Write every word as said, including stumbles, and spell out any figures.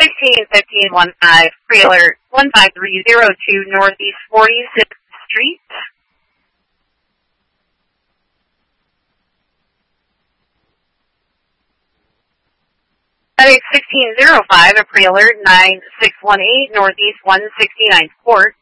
sixteen fifteen one five, pre-alert one five three zero two Northeast forty-sixth Street. Headache sixteen oh five, a pre-alert nine six one eight Northeast one sixty-ninth Court.